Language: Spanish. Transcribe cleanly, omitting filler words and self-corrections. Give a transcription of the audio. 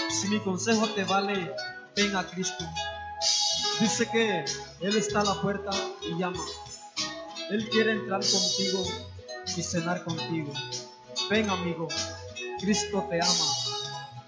Si mi consejo te vale, ven a Cristo. Dice que Él está a la puerta y llama. Él quiere entrar contigo y cenar contigo. Ven, amigo, Cristo te ama.